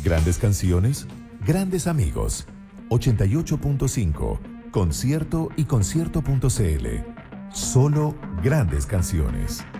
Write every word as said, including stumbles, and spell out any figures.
Grandes canciones, grandes amigos. ochenta y ocho punto cinco, Concierto y concierto punto c l. Solo grandes canciones.